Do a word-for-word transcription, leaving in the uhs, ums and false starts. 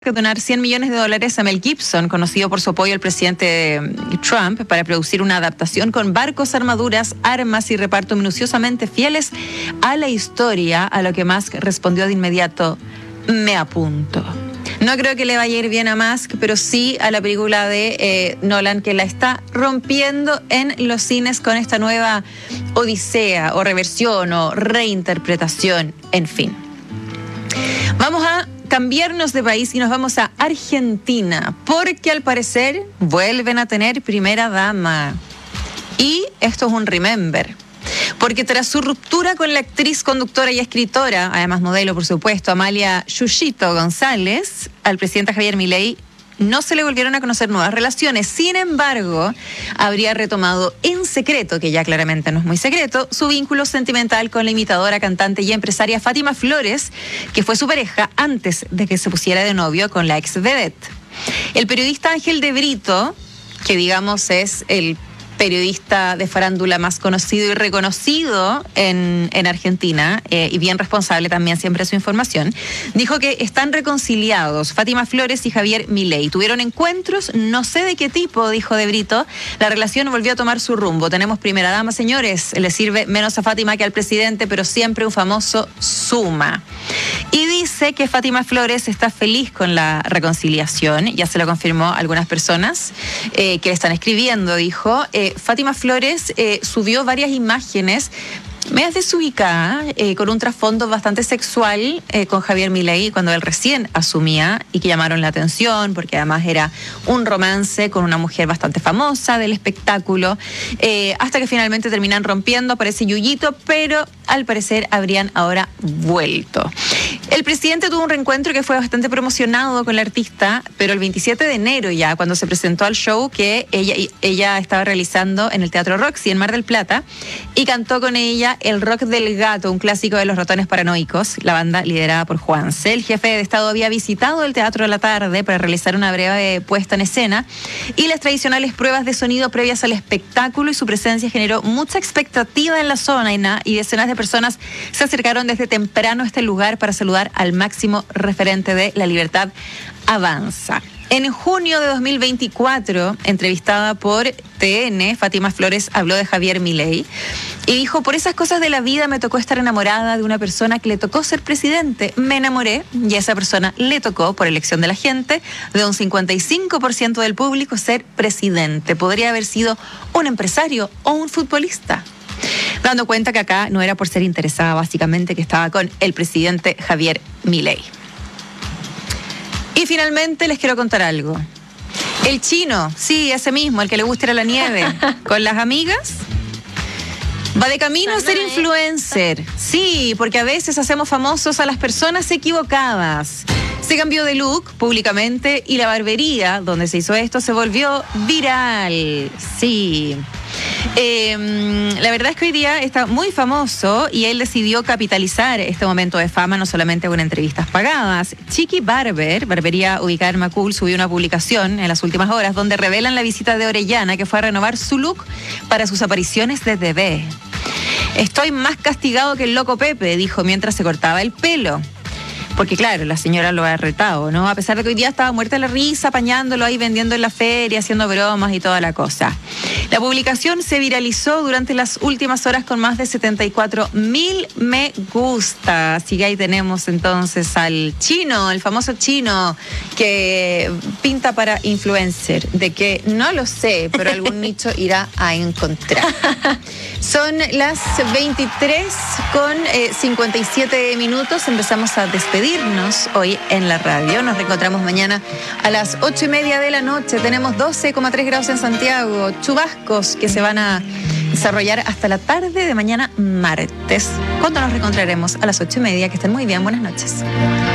donar cien millones de dólares a Mel Gibson, conocido por su apoyo al presidente Trump, para producir una adaptación con barcos, armaduras, armas y reparto minuciosamente fieles a la historia, a lo que Musk respondió de inmediato: me apunto. No creo que le vaya a ir bien a Musk, pero sí a la película de eh, Nolan, que la está rompiendo en los cines con esta nueva odisea o reversión o reinterpretación, en fin. Vamos a cambiarnos de país y nos vamos a Argentina, porque al parecer vuelven a tener primera dama. Y esto es un remember, porque tras su ruptura con la actriz, conductora y escritora, además modelo por supuesto, Amalia Yushito González, al presidente Javier Milei no se le volvieron a conocer nuevas relaciones. Sin embargo, habría retomado en secreto, que ya claramente no es muy secreto, su vínculo sentimental con la imitadora, cantante y empresaria Fátima Flores, que fue su pareja antes de que se pusiera de novio con la ex vedette. El periodista Ángel de Brito, que digamos es el periodista de farándula más conocido y reconocido en, en Argentina, eh, y bien responsable también siempre de su información, dijo que están reconciliados Fátima Flores y Javier Milei. Tuvieron encuentros, no sé de qué tipo, dijo de Brito. La relación volvió a tomar su rumbo. Tenemos primera dama, señores. Le sirve menos a Fátima que al presidente, pero siempre un famoso suma. Y dice que Fátima Flores está feliz con la reconciliación. Ya se lo confirmó a algunas personas eh, que le están escribiendo, dijo. Eh, Fátima Flores eh, subió varias imágenes medias desubicadas, eh, con un trasfondo bastante sexual eh, con Javier Milei, cuando él recién asumía, y que llamaron la atención porque además era un romance con una mujer bastante famosa del espectáculo, eh, hasta que finalmente terminan rompiendo. Parece Yuyito, pero al parecer habrían ahora vuelto. El presidente tuvo un reencuentro que fue bastante promocionado con la artista, pero el veintisiete de enero ya, cuando se presentó al show que ella, ella estaba realizando en el Teatro Roxy en Mar del Plata, y cantó con ella El Rock del Gato, un clásico de los ratones paranoicos, la banda liderada por Juanse. El jefe de Estado había visitado el Teatro de la Tarde para realizar una breve puesta en escena, y las tradicionales pruebas de sonido previas al espectáculo y su presencia generó mucha expectativa en la zona, y decenas de personas se acercaron desde temprano a este lugar para saludar al máximo referente de La Libertad Avanza. En junio de dos mil veinticuatro, entrevistada por T N, Fátima Flores habló de Javier Milei y dijo: por esas cosas de la vida me tocó estar enamorada de una persona que le tocó ser presidente. Me enamoré y a esa persona le tocó, por elección de la gente, de un cincuenta y cinco por ciento del público, ser presidente. Podría haber sido un empresario o un futbolista. Dando cuenta que acá no era por ser interesada, básicamente, que estaba con el presidente Javier Milei. Y finalmente les quiero contar algo. El chino, sí, ese mismo, el que le gusta ir a la nieve, con las amigas, va de camino a ser influencer. Sí, porque a veces hacemos famosos a las personas equivocadas. Se cambió de look públicamente y la barbería donde se hizo esto se volvió viral. Sí. Eh, la verdad es que hoy día está muy famoso y él decidió capitalizar este momento de fama no solamente con entrevistas pagadas. Chiqui Barber, barbería ubicada en Macul, subió una publicación en las últimas horas donde revelan la visita de Orellana, que fue a renovar su look para sus apariciones de T V. Estoy más castigado que el loco Pepe, dijo mientras se cortaba el pelo. Porque claro, la señora lo ha retado, ¿no? A pesar de que hoy día estaba muerta de la risa, apañándolo ahí, vendiendo en la feria, haciendo bromas y toda la cosa. La publicación se viralizó durante las últimas horas con más de setenta y cuatro mil me gusta. Así que ahí tenemos entonces al chino, el famoso chino, que pinta para influencer. De que no lo sé, pero algún nicho irá a encontrar. Son las veintitrés con cincuenta y siete minutos. Empezamos a despedirnos hoy en la radio. Nos reencontramos mañana a las ocho y media de la noche. Tenemos doce coma tres grados en Santiago. Chubascos que se van a desarrollar hasta la tarde de mañana martes, cuando nos reencontraremos a las ocho y media. Que estén muy bien. Buenas noches.